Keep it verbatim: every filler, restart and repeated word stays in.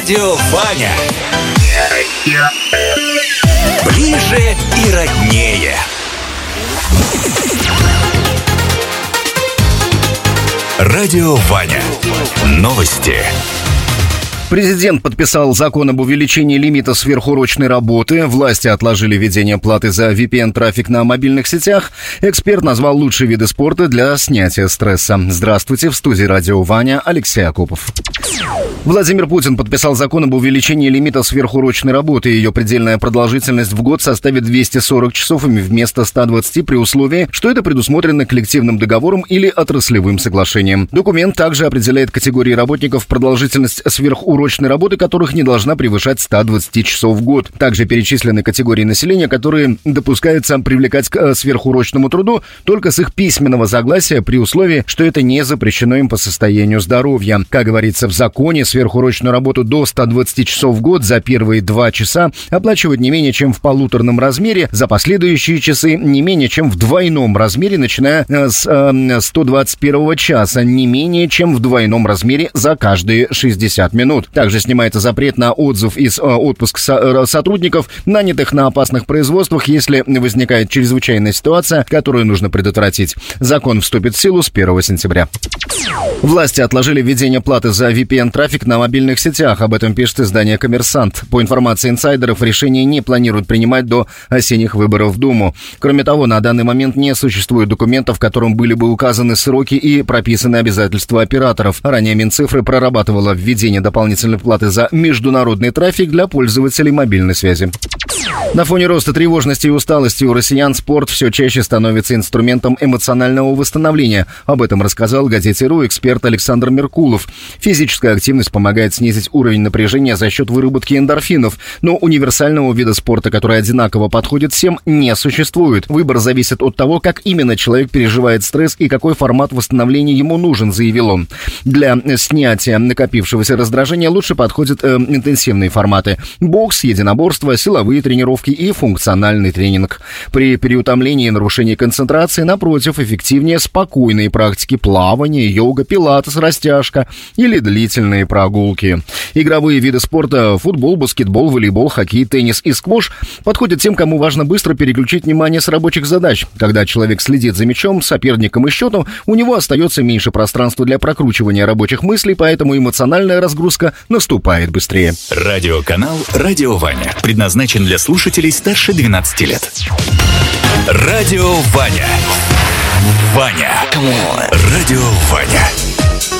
Радио Ваня. Ближе и роднее. Радио Ваня. Новости. Президент подписал закон об увеличении лимита сверхурочной работы. Власти отложили введение платы за ви пи эн-трафик на мобильных сетях. Эксперт назвал лучшие виды спорта для снятия стресса. Здравствуйте, в студии Радио Ваня Алексей Акопов. Владимир Путин подписал закон об увеличении лимита сверхурочной работы. Ее предельная продолжительность в год составит двести сорок часов вместо ста двадцати при условии, что это предусмотрено коллективным договором или отраслевым соглашением. Документ также определяет категории работников, продолжительность сверхурочной работы которых не должна превышать ста двадцати часов в год. Также перечислены категории населения, которые допускаются привлекать к сверхурочному труду только с их письменного согласия при условии, что это не запрещено им по состоянию здоровья. Как говорится в законе, сверхурочную работу до ста двадцати часов в год за первые два часа оплачивать не менее чем в полуторном размере, за последующие часы не менее чем в двойном размере, начиная с э, сто двадцать первого часа, не менее чем в двойном размере за каждые шестьдесят минут. Также снимается запрет на отзыв из э, отпуск со, сотрудников, нанятых на опасных производствах, если возникает чрезвычайная ситуация, которую нужно предотвратить. Закон вступит в силу с первого сентября. Власти отложили введение платы за ви пи эн-трафик на мобильных сетях. Об этом пишет издание «Коммерсант». По информации инсайдеров, решение не планируют принимать до осенних выборов в Думу. Кроме того, на данный момент не существует документов, в котором были бы указаны сроки и прописаны обязательства операторов. Ранее Минцифры прорабатывала введение дополнительной платы за международный трафик для пользователей мобильной связи. На фоне роста тревожности и усталости у россиян спорт все чаще становится инструментом эмоционального восстановления. Об этом рассказал газете «РУ» эксперт Александр Меркулов. Физическая активность помогает снизить уровень напряжения за счет выработки эндорфинов, но универсального вида спорта, который одинаково подходит всем, не существует. Выбор зависит от того, как именно человек переживает стресс и какой формат восстановления ему нужен, заявил он. Для снятия накопившегося раздражения лучше подходят э, интенсивные форматы: бокс, единоборство, силовые тренировки и функциональный тренинг. При переутомлении и нарушении концентрации, напротив, эффективнее спокойные практики: плавание, йога, пилатес, растяжка или длительные прогулки. Игровые виды спорта: футбол, баскетбол, волейбол, хоккей, теннис и сквош подходят тем, кому важно быстро переключить внимание с рабочих задач. Когда человек следит за мячом, соперником и счетом, у него остается меньше пространства для прокручивания рабочих мыслей, поэтому эмоциональная разгрузка наступает быстрее. Радиоканал «Радио Ваня» предназначен для слушателей старше двенадцати лет. Радио Ваня. Ваня. Радио Ваня.